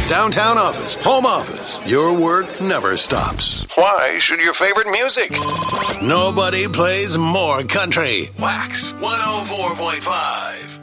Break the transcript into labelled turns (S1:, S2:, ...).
S1: downtown office, home office, your work never stops. Why should your favorite music? Nobody plays more country. Wax 104.5.